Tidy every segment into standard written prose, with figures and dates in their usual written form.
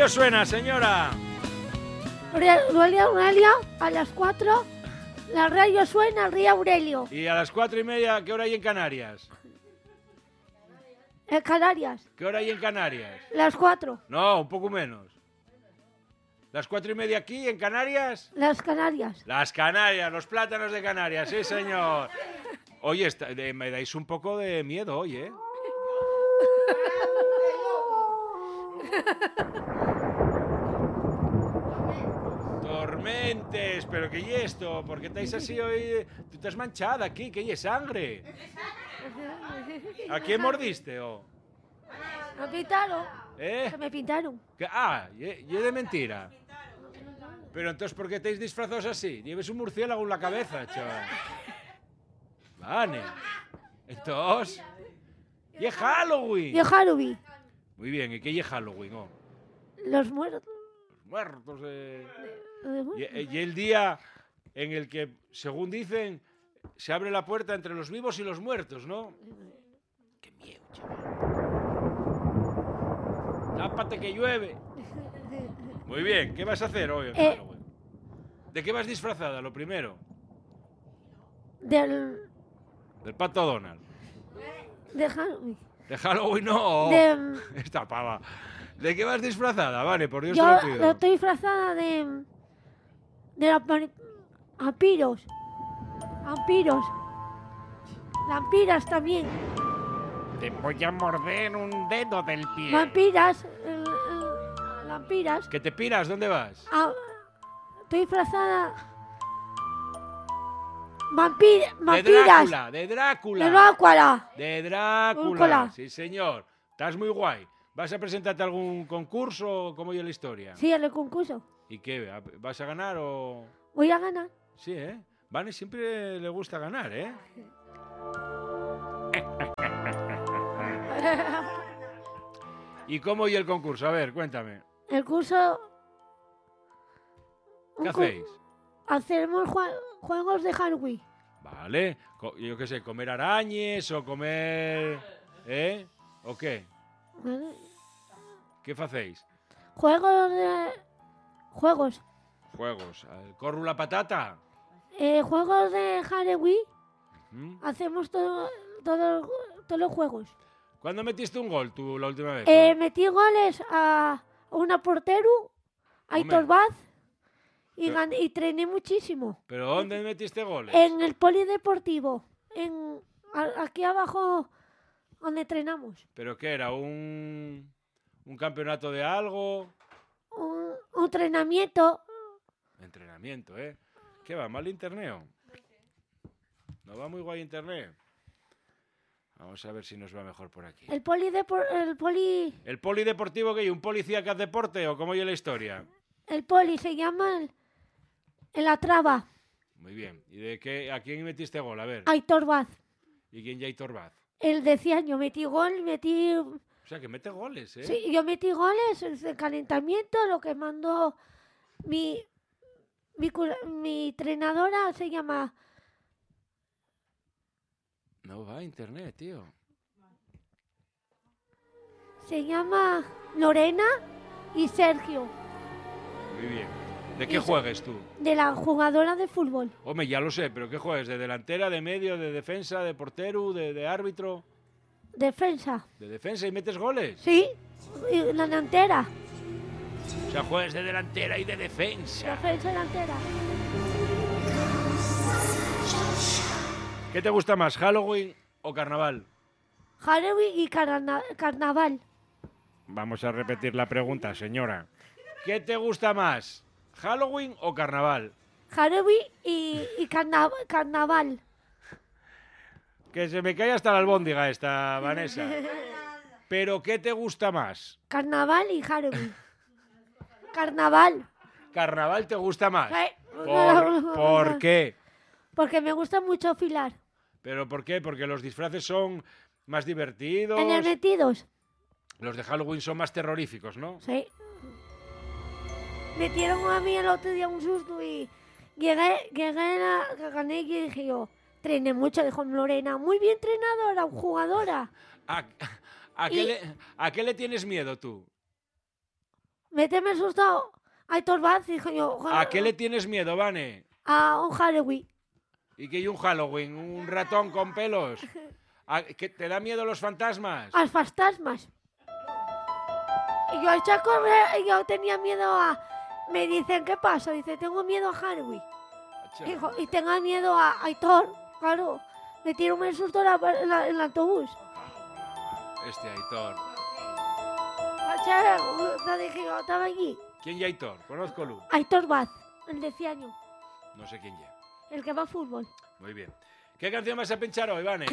radio suena, señora? Duele Aurelio, a las 4, la radio suena al río Aurelio. Y a las 4:30, ¿qué hora hay en Canarias? En Canarias, ¿Qué hora hay en Canarias? las 4, No, un poco menos. ¿Las 4:30 aquí, en Canarias? las Canarias. Las Canarias, los plátanos de Canarias, sí, señor. Oye, me dais un poco de miedo hoy, ¿eh? Tormentes, pero ¿qué es esto? ¿Por qué estáis así hoy? Tú estás manchada aquí, ¿qué es sangre? ¿A quién mordiste, o? Me pintaron, ¿Eh? que me pintaron. Y de mentira. Pero entonces, ¿por qué estáis disfrazados así? Lleves un murciélago en la cabeza, chaval. Vale. Entonces, ¿y es Halloween? Yo Halloween, Muy bien, ¿y qué es Halloween? Oh? los muertos. Los muertos. Y el día en el que, según dicen, se abre la puerta entre los vivos y los muertos, ¿no? Qué miedo, chaval. Tápate que llueve. Muy bien, ¿qué vas a hacer hoy en Halloween? ¿De qué vas disfrazada, lo primero? Del Pato Donald. de Halloween. ¿De Halloween no? De- Esta pava. ¿De qué vas disfrazada? Vale, por Dios te Yo lo pido. estoy disfrazada de vampiros. Vampiros. Vampiras también. Te voy a morder un dedo del pie. Vampiras. Vampiras. ¿Que te piras? ¿Dónde vas? Estoy disfrazada. De Vampiras. Drácula, de Drácula. De Drácula. De Drácula. Drácula. Sí, señor. Estás muy guay. ¿Vas a presentarte a algún concurso o cómo es la historia? Sí, en el concurso. ¿Y qué? ¿Vas a ganar o...? Voy a ganar. Sí, ¿eh? Vane siempre le gusta ganar, ¿eh? ¿Y cómo y el concurso? A ver, cuéntame. El curso. ¿Qué hacéis? Hacemos juegos de Halloween. Vale. Yo qué sé, comer arañes o comer... ¿Eh? ¿O qué? ¿Vale? ¿Qué hacéis? Juegos. Juegos. ¿Corro la patata? Juegos de Halloween. ¿Mm? Hacemos todos los juegos. ¿Cuándo metiste un gol tú la última vez? Metí goles a una portero, a Hombre. Aitor Vaz, y, Pero- y trené muchísimo. ¿Pero dónde metiste goles? En el polideportivo, aquí abajo donde entrenamos. ¿Pero qué era? ¿Un campeonato de algo? Un entrenamiento. Entrenamiento, ¿eh? ¿Qué va? ¿Mal internet? ¿No va muy guay internet? Vamos a ver si nos va mejor por aquí. ¿El poli ¿El polideportivo qué hay? ¿Un policía que hace deporte o cómo es la historia? se llama el Atraba, Muy bien. ¿Y de qué? ¿A quién metiste gol? A ver. Aitor Vaz. ¿Y quién ya Aitor Vaz? El de Ciaño, metí gol, O sea, que mete goles, ¿eh? Sí, yo metí goles, el calentamiento, lo que mandó mi entrenadora se llama... No va a internet, tío. Se llama Lorena y Sergio, Muy bien. ¿De qué juegues tú? de la jugadora de fútbol. Hombre, ya lo sé, pero ¿qué juegues? ¿De delantera, de medio, de defensa, de portero, de árbitro? Defensa. ¿De defensa y metes goles? Sí, y la delantera. O sea, juegas de delantera y de defensa. Defensa delantera. ¿Qué te gusta más, Halloween o carnaval? Halloween y carnaval. Vamos a repetir la pregunta, señora. ¿Qué te gusta más, Halloween o carnaval? Halloween y carnaval. Que se me cae hasta la albóndiga esta, Vanessa. ¿Pero qué te gusta más? Carnaval y Halloween. Carnaval. ¿Carnaval te gusta más? Sí. ¿Por qué? Porque me gusta mucho filar. ¿Pero por qué? Porque los disfraces son más divertidos. En el metidos. Los de Halloween son más terroríficos, ¿no? Sí. Metieron a mí el otro día un susto y llegué gané y dije yo, trené mucho, dijo Lorena, muy bien entrenadora, jugadora. ¿A qué le tienes miedo tú? méteme susto a Aitor Vaz, dije yo. ¿A qué le tienes miedo, Vane? A un Halloween. ¿Y qué hay un Halloween? ¿Un ratón con pelos? ¿Te da miedo los fantasmas? A los fantasmas. Y yo eché a correr y yo tenía miedo a... Me dicen, ¿qué pasa? Dice, tengo miedo a Halloween. Dijo, y tengo miedo a Aitor. Claro, me tiró un susto en el autobús. Este Aitor. Te dije yo, estaba allí. ¿Quién ya Aitor? Conozco-lo. Aitor Vaz, el de Ciaño. No sé quién ya. El que va a fútbol. Muy bien. ¿Qué canción vas a pinchar hoy, Vane?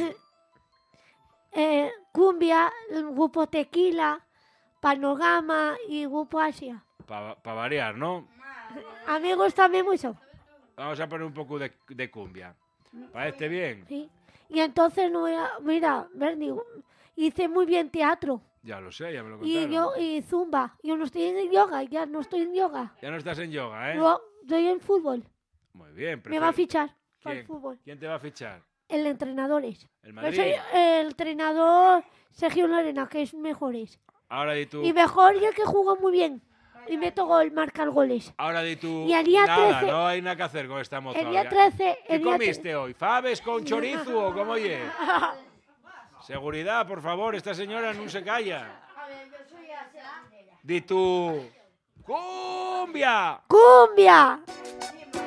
Cumbia, el grupo Tequila, Panorama y grupo Asia. Para variar, ¿no? A mí me gusta mucho. Vamos a poner un poco de cumbia. ¿Parece bien? Sí. Y entonces, mira, Bernie, hice muy bien teatro. Ya lo sé, ya me lo contaron. Y zumba. Yo no estoy en yoga, ya no estoy en yoga. Ya no estás en yoga, ¿eh? No, estoy en fútbol. Muy bien. Me va a fichar para el ¿Quién? fútbol. ¿Quién te va a fichar? El entrenadores. ¿El Yo Madrid? soy el entrenador Sergio Lorena, que es mejores. Ahora di tú. Y mejor y el que juega muy bien. Y meto gol, marcar goles. Ahora di tú. Y al día Nada, 13 no hay nada que hacer con esta moza. El día ya. 13... ¿Qué el día comiste hoy? ¿Faves con chorizo o cómo oye? Seguridad, por favor, esta señora no se calla. Di tú. ¡Cumbia! ¡Cumbia!